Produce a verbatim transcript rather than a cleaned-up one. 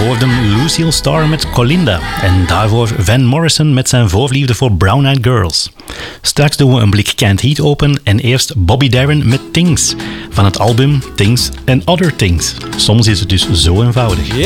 hoorden Lucille Starr met Colinda en daarvoor Van Morrison met zijn voorliefde voor Brown Eyed Girls. Straks doen we een blik Canned Heat open en eerst Bobby Darin met Things van het album Things and Other Things. Soms is het dus zo eenvoudig. Yeah.